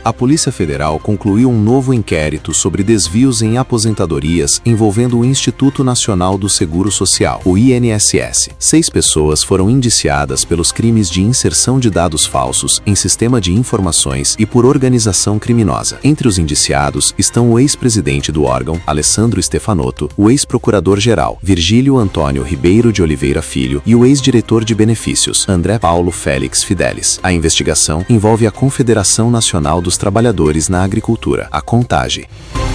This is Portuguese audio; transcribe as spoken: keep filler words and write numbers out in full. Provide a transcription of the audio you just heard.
A Polícia Federal concluiu um novo inquérito sobre desvios em aposentadorias envolvendo o Instituto Nacional do Seguro Social, o I N S S. Seis pessoas foram indiciadas pelos crimes de inserção de dados falsos em sistema de informações e por organização criminosa. Entre os indiciados estão o ex-presidente do órgão, Alessandro Stefanotto, o ex-procurador-geral, Virgílio Antônio Ribeiro de Oliveira Filho, e o ex-diretor de benefícios, André Paulo Félix Fidelis. A investigação envolve a Confederação Nacional dos Trabalhadores na Agricultura, a CONTAGE.